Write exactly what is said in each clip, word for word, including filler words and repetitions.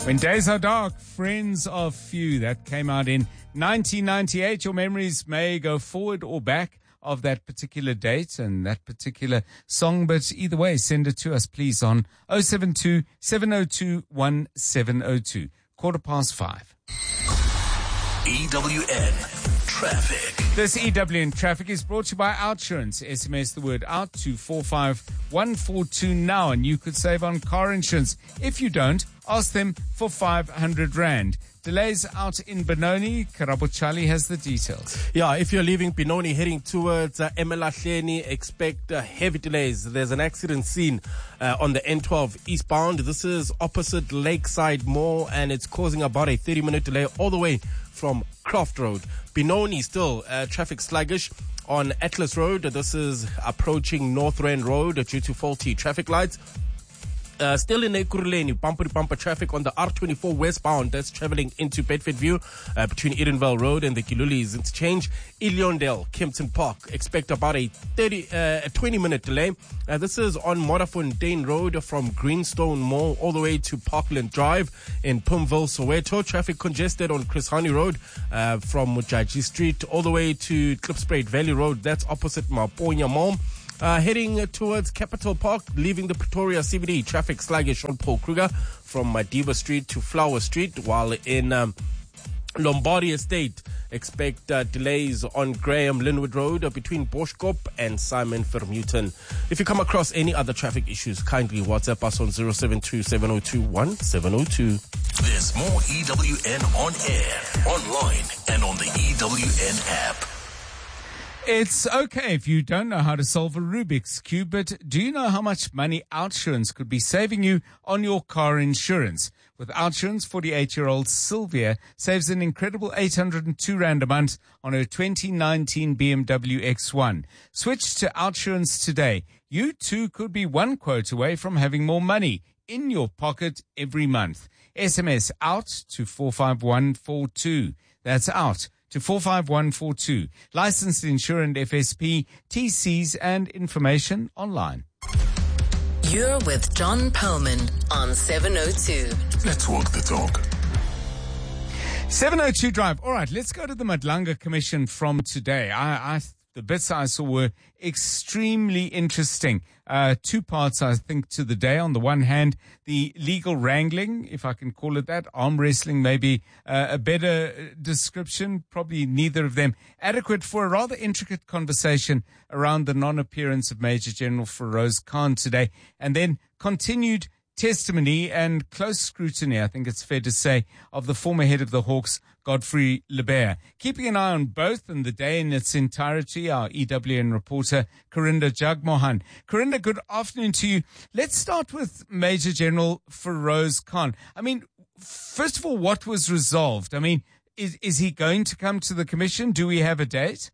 When Days Are Dark, Friends Are Few. That came out in nineteen ninety-eight. Your memories may go forward or back of that particular date and that particular song. But either way, send it to us, please, on oh seven two, seven oh two, one seven oh two. Quarter past five. E W N Traffic. This E W N Traffic is brought to you by Outsurance. S M S the word out to four five one four two now, and you could save on car insurance. If you don't, ask them for five hundred rand. Delays out in Benoni. Karabo Charlie has the details. Yeah, if you're leaving Benoni heading towards uh, Emelahleni, expect uh, heavy delays. There's an accident scene uh, on the N twelve eastbound. This is opposite Lakeside Mall, and it's causing about a thirty minute delay all the way from Croft Road. Benoni still uh, traffic sluggish on Atlas Road. This is approaching North Rand Road due to faulty traffic lights. Uh, still in Ekurhuleni, bumper to bumper traffic on the R twenty-four westbound that's traveling into Bedfordview uh, between Edenvale Road and the Kilulis interchange. Illiondale, Kempton Park, expect about a thirty, uh, a twenty minute delay. Uh, this is on Modderfontein Road from Greenstone Mall all the way to Parkland Drive in Pumville, Soweto. Traffic congested on Chris Hani Road uh, from Mujaji Street all the way to Klipspruit Valley Road. That's opposite Maponya Mall. Uh, heading towards Capital Park, leaving the Pretoria C B D, traffic sluggish on Paul Kruger from Madiba Street to Flower Street, while in um, Lombardy Estate, expect uh, delays on Graham Linwood Road uh, between Boschkop and Simon Vermeulen. If you come across any other traffic issues, kindly WhatsApp us on zero seven two, seven oh two, one seven oh two. There's more E W N on air, online, and on the E W N app. It's okay if you don't know how to solve a Rubik's Cube, but do you know how much money Outsurance could be saving you on your car insurance? With Outsurance, forty-eight-year-old Sylvia saves an incredible eight hundred two rand a month on her twenty nineteen B M W X one. Switch to Outsurance today. You too could be one quote away from having more money in your pocket every month. S M S out to four five one four two. That's out to four five one four two. Licensed insurance F S P, T Cs and information online. You're with John Perlman on seven oh two. Let's walk the talk. seven oh two Drive. All right, let's go to the Madlanga Commission from today. I, I The bits I saw were extremely interesting. Uh, two parts, I think, to the day. On the one hand, the legal wrangling, if I can call it that, arm wrestling, maybe uh, a better description, probably neither of them adequate for a rather intricate conversation around the non-appearance of Major General Feroz Khan today. And then continued testimony and close scrutiny, I think it's fair to say, of the former head of the Hawks, Godfrey Lebear. Keeping an eye on both and the day in its entirety, our E W N reporter, Karinda Jagmohan. Karinda, good afternoon to you. Let's start with Major General Feroz Khan. I mean, first of all, what was resolved? I mean, is, is he going to come to the commission? Do we have a date?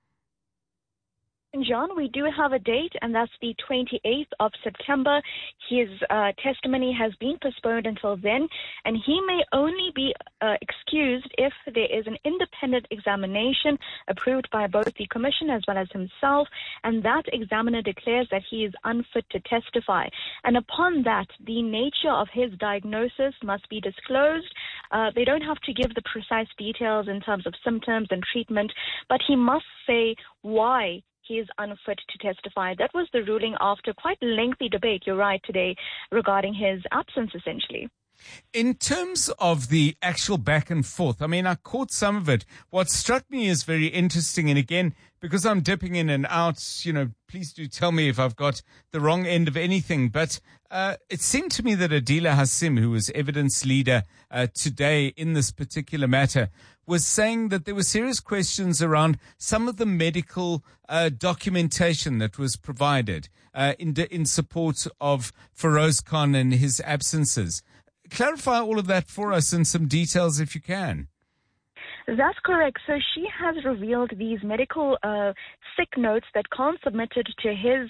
John, we do have a date, and that's the twenty-eighth of September. His uh, testimony has been postponed until then, and he may only be uh, excused if there is an independent examination approved by both the Commission as well as himself, and that examiner declares that he is unfit to testify. And upon that, the nature of his diagnosis must be disclosed. Uh, they don't have to give the precise details in terms of symptoms and treatment, but he must say why he is unfit to testify. That was the ruling after quite a lengthy debate, you're right, today, regarding his absence, essentially. In terms of the actual back and forth, I mean, I caught some of it. What struck me is very interesting, and again, because I'm dipping in and out, you know, please do tell me if I've got the wrong end of anything, but uh, it seemed to me that Adila Hassim, who was evidence leader uh, today in this particular matter, was saying that there were serious questions around some of the medical uh, documentation that was provided uh, in, in support of Feroz Khan and his absences. Clarify all of that for us in some details if you can. That's correct. So she has revealed these medical uh, sick notes that Khan submitted to his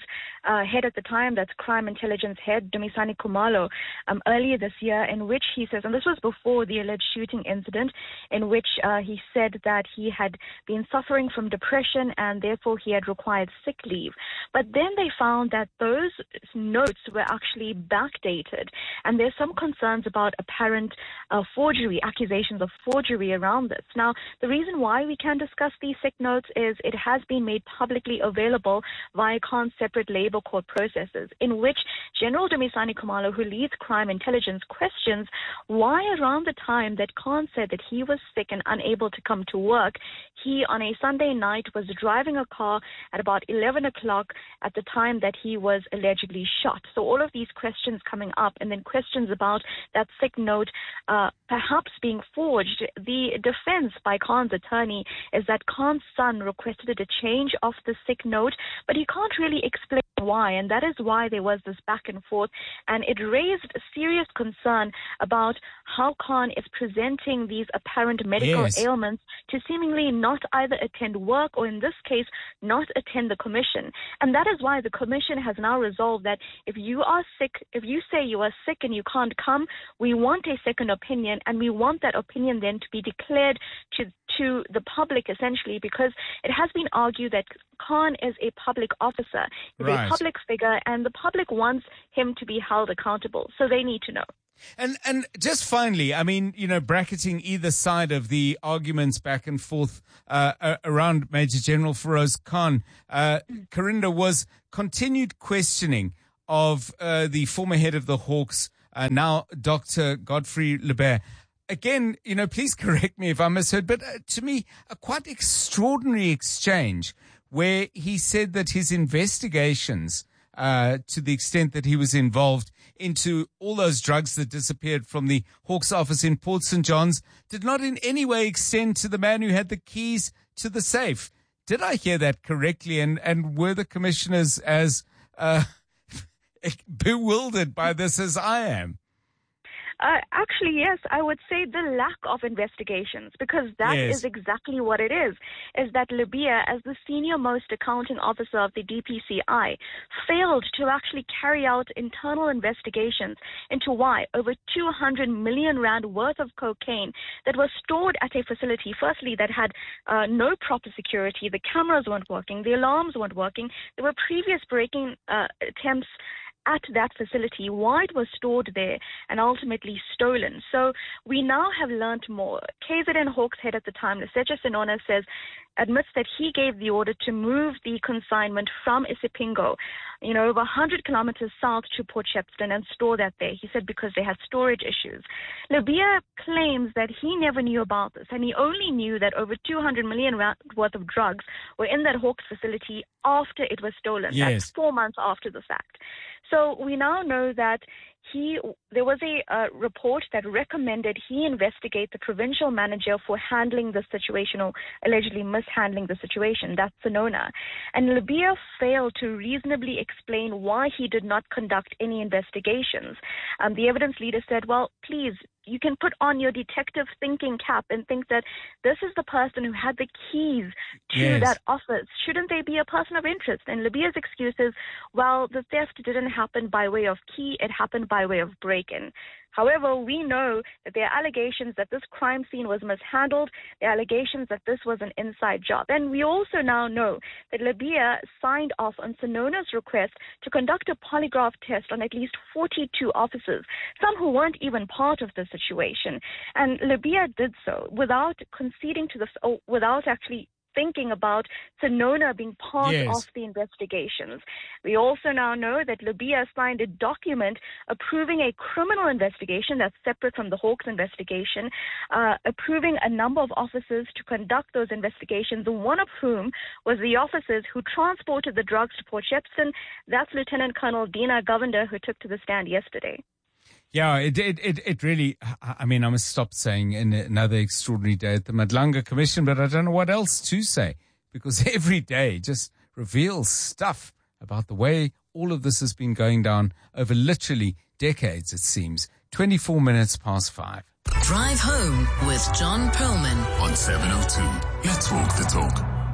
uh, head at the time, that's crime intelligence head, Dumisani Khumalo, um, earlier this year, in which he says, and this was before the alleged shooting incident, in which uh, he said that he had been suffering from depression and therefore he had required sick leave. But then they found that those notes were actually backdated, and there's some concerns about apparent uh, forgery, accusations of forgery around this. Now, the reason why we can discuss these sick notes is it has been made publicly available via Khan's separate labor court processes, in which General Dumisani Khumalo, who leads crime intelligence, questions why around the time that Khan said that he was sick and unable to come to work, he on a Sunday night was driving a car at about eleven o'clock at the time that he was allegedly shot. So all of these questions coming up, and then questions about that sick note uh, perhaps being forged. The defense by Khan's attorney is that Khan's son requested a change of the sick note, but he can't really explain why, and that is why there was this back and forth, and it raised a serious concern about how Khan is presenting these apparent medical Yes. ailments to seemingly not either attend work or, in this case, not attend the commission. And that is why the commission has now resolved that if you are sick, if you say you are sick and you can't come, we want a second opinion, and we want that opinion then to be declared to to the public, essentially, because it has been argued that Khan is a public officer, he's Right. a public figure, and the public wants him to be held accountable. So they need to know. And and just finally, I mean, you know, bracketing either side of the arguments back and forth uh, uh, around Major General Feroz Khan, uh, Karinda, was continued questioning of uh, the former head of the Hawks, uh, now Doctor Godfrey Leber. Again, you know, please correct me if I misheard, but uh, to me, a quite extraordinary exchange where he said that his investigations, uh, to the extent that he was involved into all those drugs that disappeared from the Hawks office in Port Saint John's, did not in any way extend to the man who had the keys to the safe. Did I hear that correctly? And, and were the commissioners as uh, bewildered by this as I am? Uh, actually, yes, I would say the lack of investigations, because that Yes. is exactly what it is, is that Libya, as the senior most accounting officer of the D P C I, failed to actually carry out internal investigations into why over two hundred million rand worth of cocaine that was stored at a facility, firstly, that had uh, no proper security, the cameras weren't working, the alarms weren't working, there were previous breaking uh, attempts at that facility, why it was stored there and ultimately stolen. So we now have learnt more. K Z N Hawks head at the time, Lesetja Senona, says, admits that he gave the order to move the consignment from Isipingo, you know, over one hundred kilometers south to Port Shepstone and store that there. He said because they had storage issues. Libya claims that he never knew about this, and he only knew that over two hundred million rand worth of drugs were in that Hawks facility after it was stolen. Yes. That's four months after the fact. So we now know that he, there was a uh, report that recommended he investigate the provincial manager for handling the situation, or allegedly mishandling the situation. That's Senona. And Libya failed to reasonably explain why he did not conduct any investigations. Um, the evidence leader said, well, please, you can put on your detective thinking cap and think that this is the person who had the keys to Yes. that office. Shouldn't they be a person of interest? And Libya's excuse is, well, the theft didn't happen by way of key, it happened by way of break-in. However, we know that there are allegations that this crime scene was mishandled. There are allegations that this was an inside job. And we also now know that Libya signed off on Senona's request to conduct a polygraph test on at least forty-two officers, some who weren't even part of the situation. And Libya did so without conceding to the, or without actually thinking about Senona being part Yes. of the investigations. We also now know that Libya signed a document approving a criminal investigation that's separate from the Hawks investigation, uh, approving a number of officers to conduct those investigations, one of whom was the officers who transported the drugs to Port Shepstone. That's Lieutenant Colonel Dina Govender, who took to the stand yesterday. Yeah, it, it, it, it really, I mean, I must stop saying in another extraordinary day at the Madlanga Commission, but I don't know what else to say, because every day just reveals stuff about the way all of this has been going down over literally decades, it seems. twenty-four minutes past five. Drive home with John Perlman. On seven oh two, let's walk the talk.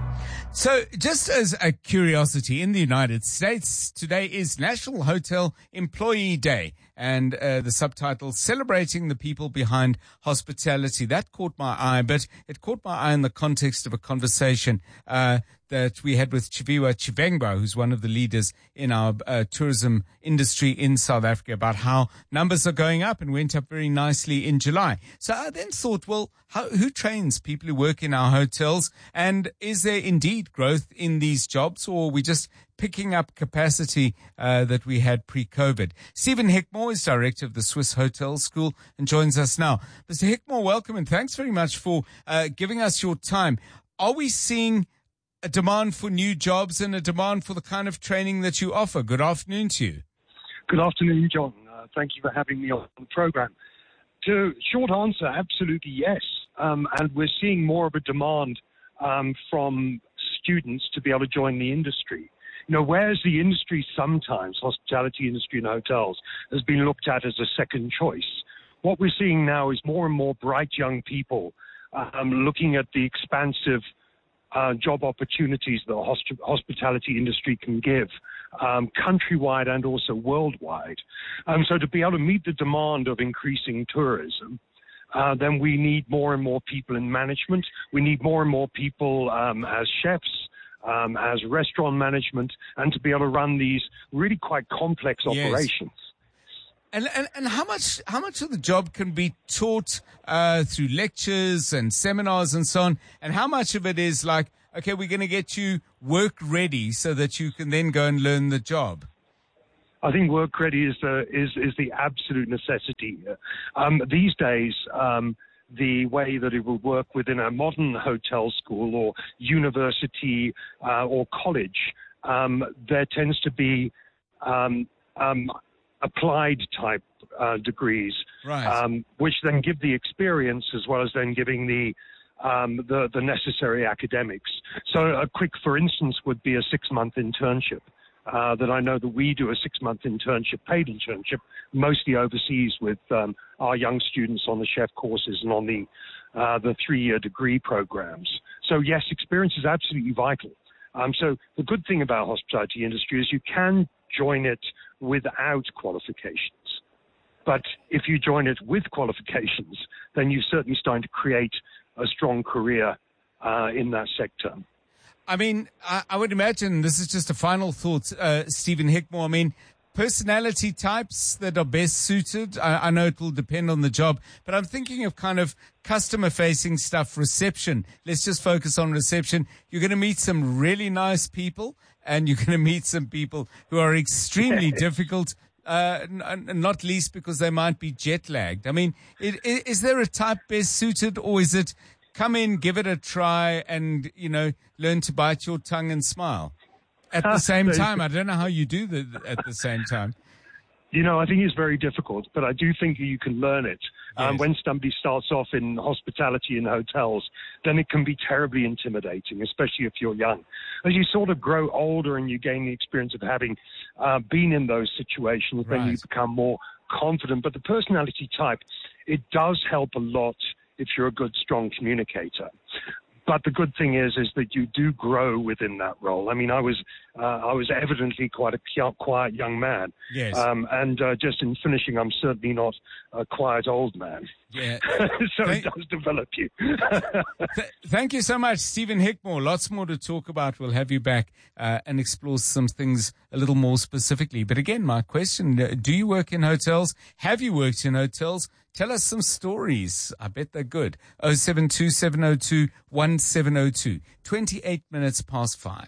So, just as a curiosity, in the United States, today is National Hotel Employee Day, and uh, the subtitle, Celebrating the People Behind Hospitality. That caught my eye, but it caught my eye in the context of a conversation uh, that we had with Chiviwa Chivengwa, who's one of the leaders in our uh, tourism industry in South Africa, about how numbers are going up and went up very nicely in July. So I then thought, well, how, who trains people who work in our hotels? And is there indeed growth in these jobs, or are we just picking up capacity uh, that we had pre-COVID? Stephen Hickmore is director of the Swiss Hotel School and joins us now. Mister Hickmore, welcome, and thanks very much for uh, giving us your time. Are we seeing a demand for new jobs and a demand for the kind of training that you offer? Good afternoon to you. Good afternoon, John. Uh, thank you for having me on the program. To short answer, absolutely yes. Um, and we're seeing more of a demand um, from students to be able to join the industry. You know, whereas the industry sometimes, hospitality industry and hotels, has been looked at as a second choice, what we're seeing now is more and more bright young people um, looking at the expansive Uh, job opportunities that the hosp- hospitality industry can give, um, countrywide and also worldwide. Um, so to be able to meet the demand of increasing tourism, uh, then we need more and more people in management. We need more and more people um, as chefs, um, as restaurant management, and to be able to run these really quite complex Yes. operations. And, and and how much how much of the job can be taught uh, through lectures and seminars and so on, and how much of it is like, okay, we're going to get you work ready so that you can then go and learn the job? I think work ready is the is is the absolute necessity. Um, these days, um, the way that it would work within a modern hotel school or university uh, or college, um, there tends to be um, um, applied type uh, degrees, Right. um, which then give the experience as well as then giving the, um, the the necessary academics. So a quick, for instance, would be a six-month internship uh, that I know that we do a six-month internship, paid internship, mostly overseas with um, our young students on the chef courses and on the uh, the three-year degree programs. So yes, experience is absolutely vital. Um, so the good thing about hospitality industry is you can join it without qualifications. But if you join it with qualifications, then you're certainly starting to create a strong career uh, in that sector. I mean, I, I would imagine, this is just a final thought, uh, Stephen Hickmore, I mean, personality types that are best suited, I, I know it will depend on the job, but I'm thinking of kind of customer-facing stuff, reception. Let's just focus on reception. You're going to meet some really nice people, and you're going to meet some people who are extremely difficult, uh, n- not least because they might be jet-lagged. I mean, it, it, is there a type best suited, or is it come in, give it a try, and, you know, learn to bite your tongue and smile at the same time? I don't know how you do that at the same time. You know, I think it's very difficult, but I do think you can learn it. Um, Yes. when somebody starts off in hospitality and hotels, then it can be terribly intimidating, especially if you're young. As you sort of grow older and you gain the experience of having uh, been in those situations, then you Right. become more confident. But the personality type, it does help a lot if you're a good, strong communicator. But the good thing is, is that you do grow within that role. I mean, I was, uh, I was evidently quite a quiet, quiet young man. Yes. Um, and uh, just in finishing, I'm certainly not a quiet old man. Yeah. so Thank- it does develop you. Th- thank you so much, Stephen Hickmore. Lots more to talk about. We'll have you back uh, and explore some things a little more specifically. But again, my question, uh, do you work in hotels? Have you worked in hotels? Tell us some stories. I bet they're good. oh seven two, seven oh two, one seven oh two. twenty-eight minutes past five.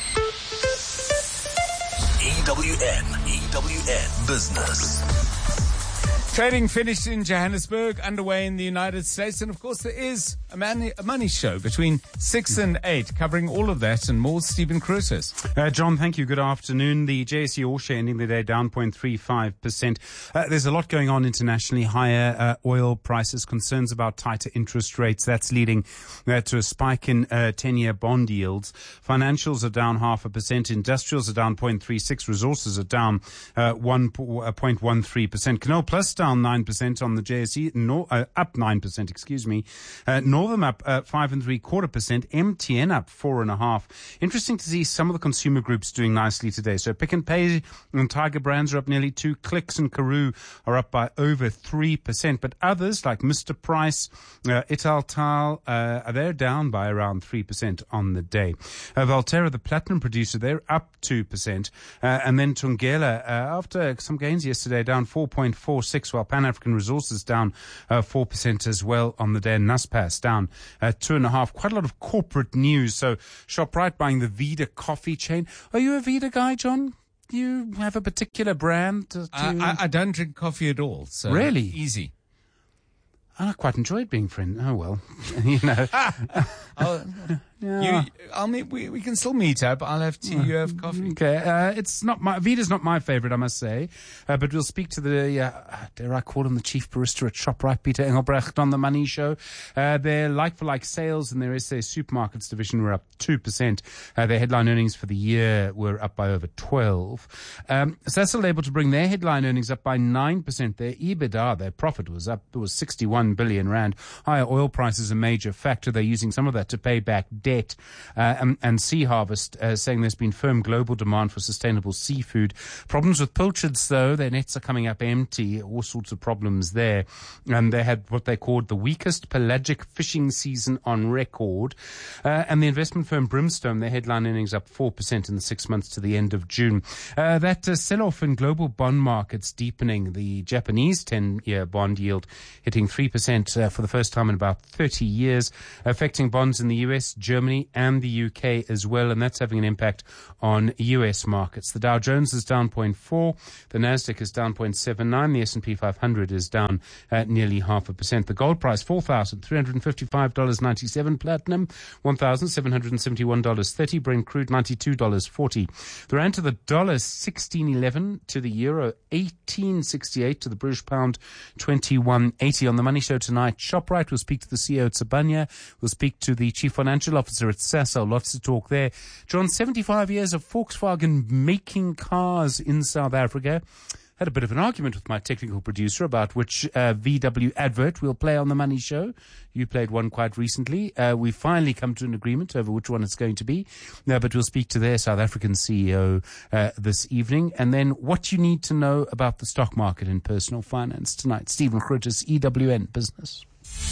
E W N, E W N Business. Trading finished in Johannesburg, underway in the United States, and of course there is a money, a money show between six and eight, covering all of that and more. Stephen Crutis. Uh, John, thank you. Good afternoon. The J S E All Share ending the day down zero point three five percent. Uh, there's a lot going on internationally. Higher uh, oil prices, concerns about tighter interest rates. That's leading uh, to a spike in uh, ten-year bond yields. Financials are down half a percent. Industrials are down zero point three six. Resources are down uh, one point one three percent. Canal Plus down nine percent on the J S E, nor, uh, up nine percent, excuse me. Uh, Northern up uh, five and three quarter percent. M T N up four and a half. Interesting to see some of the consumer groups doing nicely today. So Pick and Pay and Tiger Brands are up nearly two. Clicks and Karoo are up by over three percent. But others like Mister Price, uh, Italtal, uh, they're down by around three percent on the day. Uh, Valterra, the platinum producer, they're up two percent. Uh, and then Tungela, uh, after some gains yesterday, down four point four six, while Pan African Resources down uh, four percent as well on the day. And Naspers down uh, two and a half. Quite a lot of corporate news. So ShopRite buying the Vida coffee chain. Are you a Vida guy, John? Do you have a particular brand? To, to... I, I, I don't drink coffee at all. So really? Easy. I quite enjoyed being friend. Oh, well, you know. I'll, yeah. you, I'll meet, we, we can still meet up. I'll have tea, you have coffee. Okay. Uh, it's not my, Vida's not my favorite, I must say. Uh, but we'll speak to the, uh, dare I call him the chief barista at ShopRite, Peter Engelbrecht, on the Money Show. Uh, their like-for-like sales in their S A supermarkets division were up two percent. Uh, their headline earnings for the year were up by over twelve. Um, Sasol able to bring their headline earnings up by nine percent. Their EBITDA, their profit was up, it was sixty-one billion rand. Higher oil prices a major factor. They're using some of that to pay back debt. Uh, and, and Sea Harvest uh, saying there's been firm global demand for sustainable seafood. Problems with pilchards, though. Their nets are coming up empty. All sorts of problems there. And they had what they called the weakest pelagic fishing season on record. Uh, and the investment firm Brimstone, their headline earnings up four percent in the six months to the end of June. Uh, that uh, sell-off in global bond markets deepening. The Japanese ten-year bond yield hitting three percent uh, for the first time in about thirty years, affecting bonds in the U S, Germany, and the U K as well, and that's having an impact on U S markets. The Dow Jones is down zero point four, the Nasdaq is down zero point seven nine, the S and P five hundred is down at nearly half a percent. The gold price four thousand three hundred fifty-five dollars and ninety-seven cents, platinum one thousand seven hundred seventy-one dollars and thirty cents, Brent crude ninety-two dollars and forty cents. The rand to the dollar sixteen eleven, to the euro eighteen sixty-eight, to the British pound twenty-one eighty. On the Money Show tonight, ShopRite will speak to the C E O at Sabanya. We'll speak to the Chief Financial Officer at Sasol. Lots to talk there. John, seventy-five years of Volkswagen making cars in South Africa. Had a bit of an argument with my technical producer about which uh, V W advert we'll play on the Money Show. You played one quite recently. Uh, we finally come to an agreement over which one it's going to be. Uh, but we'll speak to their South African C E O uh, this evening. And then what you need to know about the stock market and personal finance tonight. Stephen Critters, E W N Business.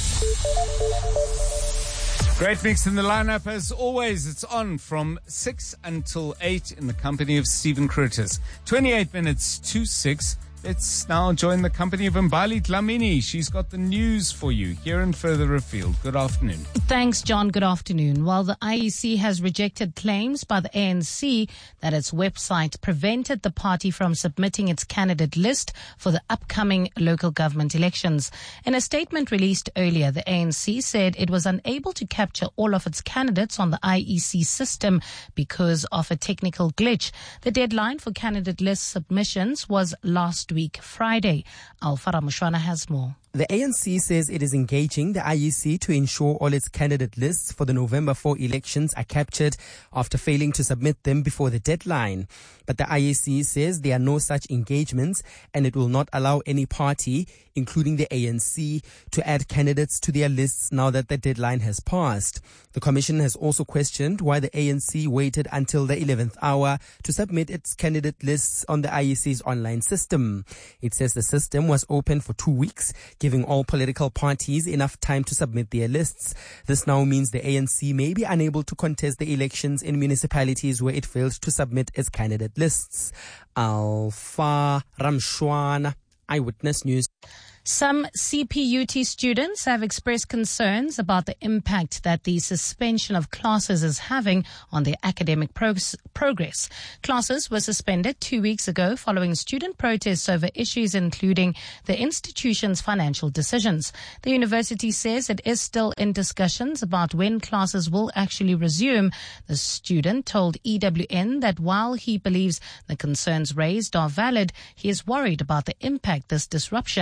Great mix in the lineup as always. It's on from six until eight in the company of Stephen Critters. twenty-eight minutes to six. Let's now join the company of Mbali Dlamini. She's got the news for you here and further afield. Good afternoon. Thanks, John. Good afternoon. While the I E C has rejected claims by the A N C that its website prevented the party from submitting its candidate list for the upcoming local government elections. In a statement released earlier, the A N C said it was unable to capture all of its candidates on the I E C system because of a technical glitch. The deadline for candidate list submissions was last week, Friday. Alfara Mushwana has more. The A N C says it is engaging the I E C to ensure all its candidate lists for the November fourth elections are captured after failing to submit them before the deadline. But the I E C says there are no such engagements and it will not allow any party, including the A N C, to add candidates to their lists now that the deadline has passed. The Commission has also questioned why the A N C waited until the eleventh hour to submit its candidate lists on the I E C's online system. It says the system was open for two weeks, giving all political parties enough time to submit their lists. This now means the A N C may be unable to contest the elections in municipalities where it failed to submit its candidate lists. Alfa Ramshwana, Eyewitness News. Some C P U T students have expressed concerns about the impact that the suspension of classes is having on their academic progress. progress. Classes were suspended two weeks ago following student protests over issues including the institution's financial decisions. The university says it is still in discussions about when classes will actually resume. The student told E W N that while he believes the concerns raised are valid, he is worried about the impact this disruption is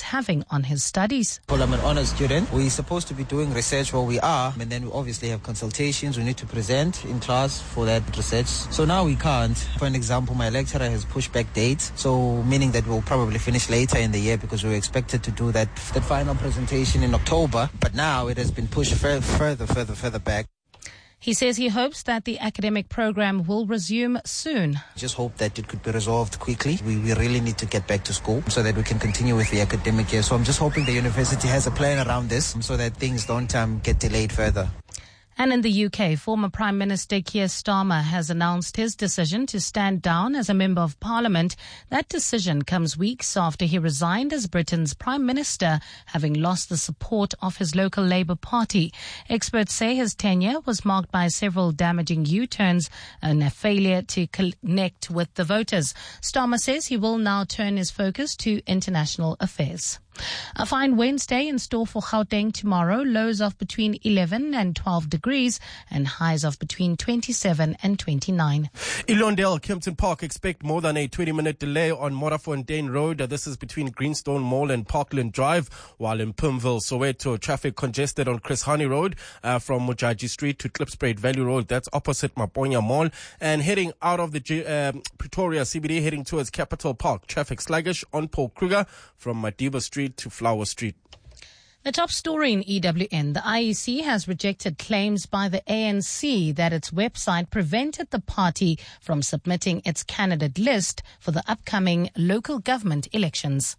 is having on his studies. Well, I'm an honors student. We're supposed to be doing research where we are, and then we obviously have consultations. We need to present in class for that research. So now we can't. For an example, my lecturer has pushed back dates, so meaning that we'll probably finish later in the year because we were expected to do that, that final presentation in October, but now it has been pushed further, further, further, further back. He says he hopes that the academic program will resume soon. Just hope that it could be resolved quickly. We, we really need to get back to school so that we can continue with the academic year. So I'm just hoping the university has a plan around this so that things don't um, get delayed further. And in the U K, former Prime Minister Keir Starmer has announced his decision to stand down as a Member of Parliament. That decision comes weeks after he resigned as Britain's Prime Minister, having lost the support of his local Labour Party. Experts say his tenure was marked by several damaging U-turns and a failure to connect with the voters. Starmer says he will now turn his focus to international affairs. A fine Wednesday in store for Gauteng tomorrow, lows of between eleven and twelve degrees and highs of between twenty-seven and twenty-nine. Elondale, Kempton Park expect more than a twenty minute delay on Morafontein Road. This is between Greenstone Mall and Parkland Drive, while in Pimville, Soweto, traffic congested on Chris Hani Road uh, from Mujaji Street to Klipspruit Valley Road. That's opposite Maponya Mall. And heading out of the G- uh, Pretoria C B D, heading towards Capital Park, traffic sluggish on Paul Kruger from Madiba Street to Flower Street. The top story in E W N, the I E C has rejected claims by the A N C that its website prevented the party from submitting its candidate list for the upcoming local government elections.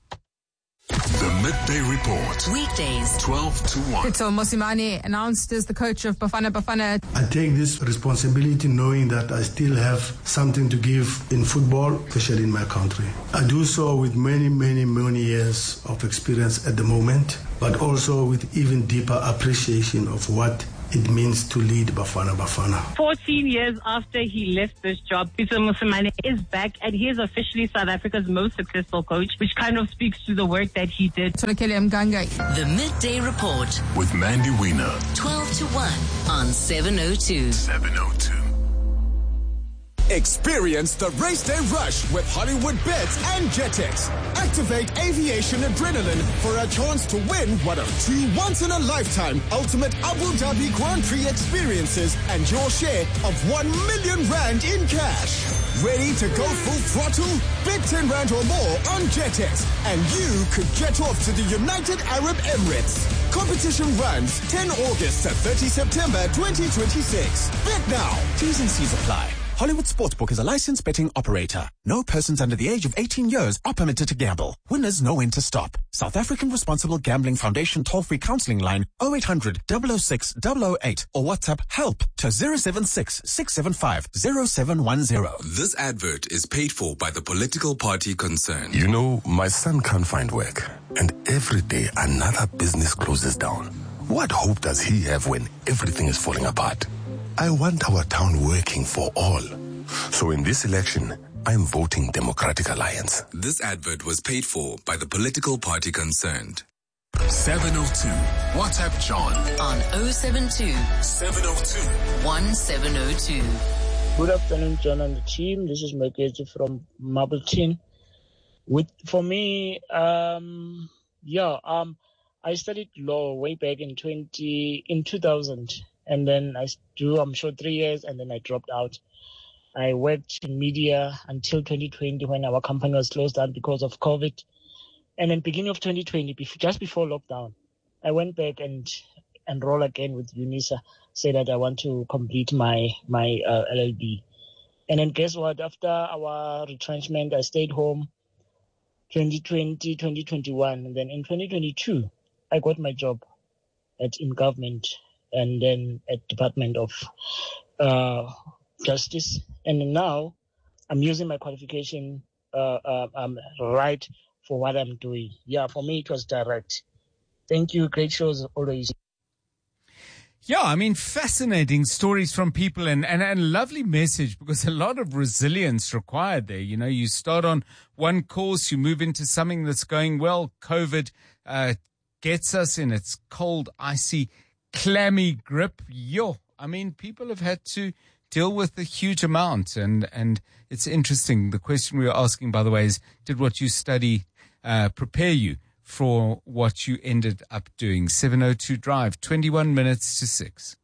The Midday Report. Weekdays, twelve to one. Pitso Mosimane announced as the coach of Bafana Bafana. I take this responsibility knowing that I still have something to give in football, especially in my country. I do so with many, many, many years of experience at the moment, but also with even deeper appreciation of what it means to lead Bafana Bafana. fourteen years after he left this job, Pitso Mosimane is back and he is officially South Africa's most successful coach, which kind of speaks to the work that he did. The Midday Report with Mandy Wiener. twelve to one on seven oh two. seven oh two. Experience the race day rush with Hollywood Bets and Jetex. Activate aviation adrenaline for a chance to win one of two once-in-a-lifetime ultimate Abu Dhabi Grand Prix experiences and your share of one million rand in cash. Ready to go full throttle? Bet ten rand or more on Jetex and you could jet off to the United Arab Emirates. Competition runs tenth August to thirtieth September twenty twenty-six. Bet now. T's and C's apply. Hollywood Sportsbook is a licensed betting operator. No persons under the age of eighteen years are permitted to gamble. Winners know when to stop. South African Responsible Gambling Foundation toll-free counseling line oh eight hundred, double oh six, double oh eight or WhatsApp HELP to zero seven six, six seven five, zero seven one zero. This advert is paid for by the political party concerned. You know, my son can't find work, and every day another business closes down. What hope does he have when everything is falling apart? I want our town working for all. So in this election, I'm voting Democratic Alliance. This advert was paid for by the political party concerned. seven oh two. WhatsApp John on oh seven two, seven oh two, one seven oh two. Good afternoon, John and the team. This is Mekeji from Marbleton. With for me, um, yeah, um, I studied law way back in twenty in two thousand. And then I do, I'm sure, three years, and then I dropped out. I worked in media until twenty twenty when our company was closed down because of COVID. And then beginning of twenty twenty, just before lockdown, I went back and enrolled again with UNISA, said that I want to complete my, my uh, L L B. And then guess what? After our retrenchment, I stayed home twenty twenty, twenty twenty-one. And then in twenty twenty-two, I got my job at in government. And then at Department of uh, Justice. And now I'm using my qualification uh, uh, um, right for what I'm doing. Yeah, for me, it was direct. Thank you. Great shows always. Yeah, I mean, fascinating stories from people and, and, and a lovely message because a lot of resilience required there. You know, you start on one course, you move into something that's going well. COVID uh, gets us in its cold, icy, clammy grip. Yo, I mean, people have had to deal with a huge amount, and and it's interesting. The question we were asking, by the way, is did what you study uh, prepare you for what you ended up doing. seven oh two Drive, twenty-one minutes to six.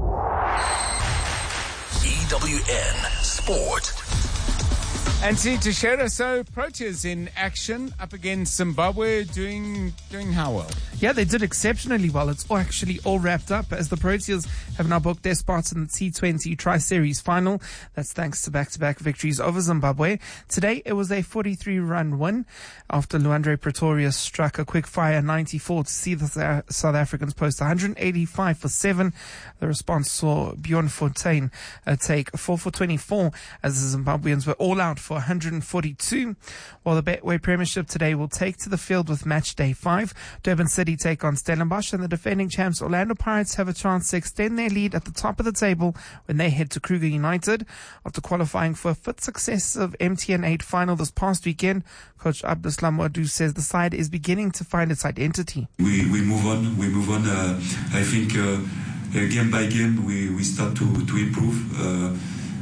E W N Sport. Anthony Teixeira, so Proteas in action up against Zimbabwe, doing doing how well? Yeah, they did exceptionally well. It's all actually all wrapped up as the Proteas have now booked their spots in the T twenty Tri-Series final. That's thanks to back-to-back victories over Zimbabwe. Today, it was a forty-three run win after Luandre Pretorius struck a quick-fire ninety-four to see the South Africans post one hundred eighty-five for seven. The response saw Bjorn Fontaine uh, take four for twenty-four as the Zimbabweans were all out for one hundred forty-two. While the Betway Premiership today will take to the field with match day five. Durban City take on Stellenbosch, and the defending champs Orlando Pirates have a chance to extend their lead at the top of the table when they head to Kruger United. After qualifying for a fifth successive M T N eight final this past weekend, Coach Abdeslam Wadou says the side is beginning to find its identity. We we move on, we move on. Uh, I think uh, uh, game by game we, we start to, to improve. Uh,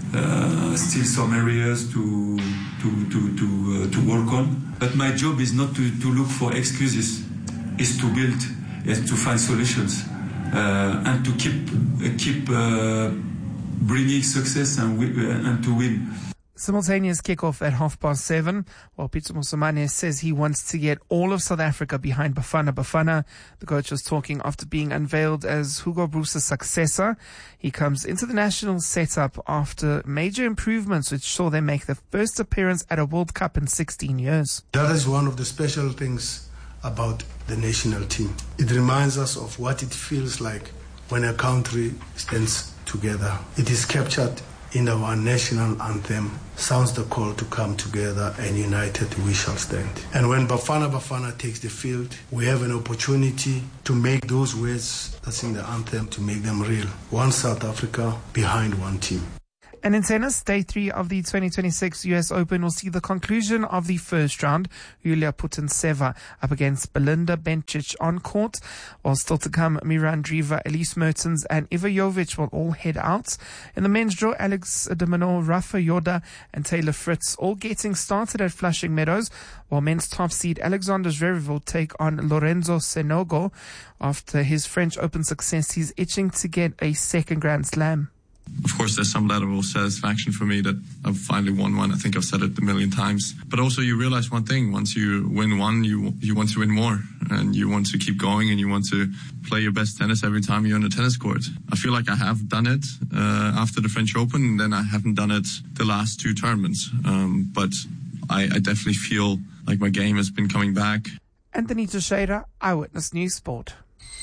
Uh, still some areas to to to to, uh, to work on, but my job is not to, to look for excuses, is to build, is to find solutions, uh, and to keep uh, keep uh, bringing success and uh, and to win. Simultaneous kickoff at half past seven, while Peter Mosamane says he wants to get all of South Africa behind Bafana Bafana. The coach was talking after being unveiled as Hugo Broos's successor. He comes into the national setup after major improvements which saw them make their first appearance at a World Cup in sixteen years. That is one of the special things about the national team. It reminds us of what it feels like when a country stands together. It is captured in our national anthem, sounds the call to come together, and united we shall stand. And when Bafana Bafana takes the field, we have an opportunity to make those words that's in the anthem, to make them real. One South Africa behind one team. And in tennis, day three of the twenty twenty-six U S Open will see the conclusion of the first round. Yulia Putintseva up against Belinda Bencic on court. While still to come, Mira Andreeva, Elise Mertens and Iva Jovic will all head out. In the men's draw, Alex de Minaur, Rafa Yoda and Taylor Fritz all getting started at Flushing Meadows, while men's top seed Alexander Zverev will take on Lorenzo Sonego. After his French Open success, he's itching to get a second Grand Slam. Of course, there's some level of satisfaction for me that I've finally won one. I think I've said it a million times. But also you realize one thing. Once you win one, you you want to win more. And you want to keep going and you want to play your best tennis every time you're on a tennis court. I feel like I have done it uh, after the French Open, and then I haven't done it the last two tournaments. Um, but I, I definitely feel like my game has been coming back. Anthony Teixeira, Eyewitness News Sport.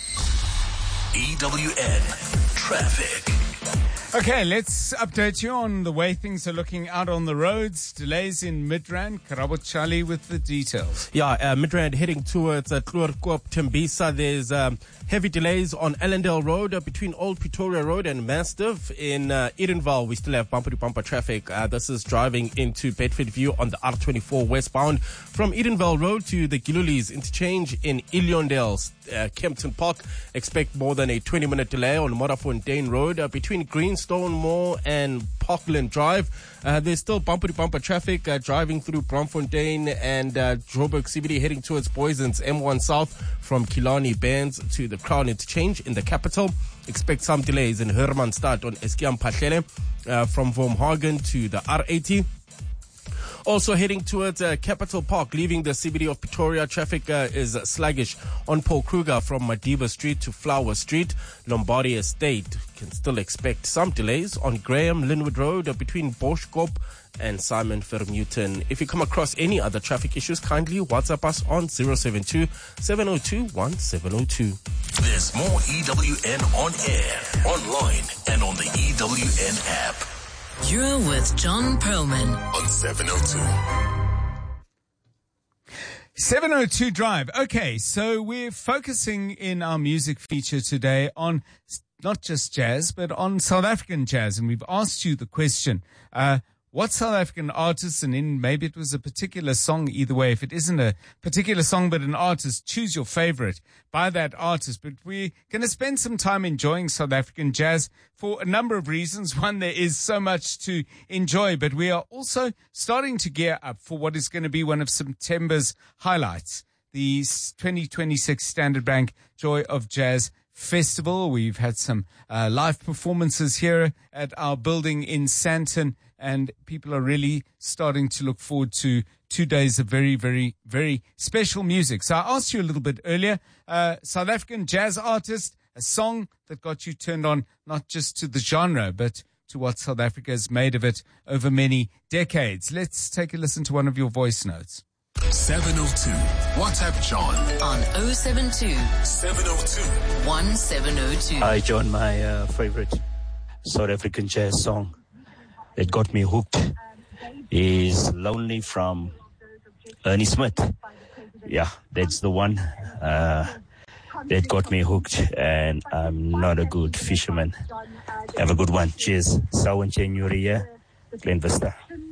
E W N Traffic. Okay, let's update you on the way things are looking out on the roads. Delays in Midrand. Karabo Chali with the details. Yeah, uh, Midrand heading towards uh, Kluerkop, Tembisa. There's um, heavy delays on Allendale Road uh, between Old Pretoria Road and Mastiff. In uh, Edenvale, we still have bumper-to-bumper traffic. Uh, this is driving into Bedfordview on the R twenty-four westbound. From Edenvale Road to the Gilulis interchange in Illiondale, uh, Kempton Park. Expect more than a twenty-minute delay on Modderfontein Road uh, between Greenstone Mall and Parkland Drive. Uh, there's still bumper-to-bumper traffic uh, driving through Bromfontein and uh, Joburg C B D heading towards Boyson's M one South from Killarney Bands to the Crown Interchange in the capital. Expect some delays in Hermanstad on Eskiam Pahlele uh, from Vormhagen to the R eighty. Also heading towards uh, Capital Park, leaving the C B D of Pretoria. Traffic uh, is sluggish on Paul Kruger from Madiba Street to Flower Street. Lombardy Estate can still expect some delays on Graham Linwood Road uh, between Boschkop and Simon Vermeulen. If you come across any other traffic issues, kindly WhatsApp us on zero seven two, seven oh two, one seven oh two. There's more E W N on air, online, and on the E W N app. You're with John Perlman on seven oh two. seven oh two Drive. Okay, so we're focusing in our music feature today on not just jazz, but on South African jazz. And we've asked you the question, uh, what South African artists, and in maybe it was a particular song, either way, if it isn't a particular song but an artist, choose your favorite by that artist. But we're going to spend some time enjoying South African jazz for a number of reasons. One, there is so much to enjoy, but we are also starting to gear up for what is going to be one of September's highlights. the twenty twenty-six Standard Bank Joy of Jazz Festival. We've had some uh, live performances here at our building in Sandton, and people are really starting to look forward to two days of very, very, very special music. So I asked you a little bit earlier, uh, South African jazz artist, a song that got you turned on not just to the genre, but to what South Africa has made of it over many decades. Let's take a listen to one of your voice notes. seven oh two. WhatsApp John. On oh seven two, seven oh two, one seven oh two. Hi, John. My uh, favorite South African jazz song that got me hooked is Lonely from Ernie Smith. Yeah, that's the one uh, that got me hooked, and I'm not a good fisherman. Have a good one. Cheers. Sawan Chenyuri, Glen Vista.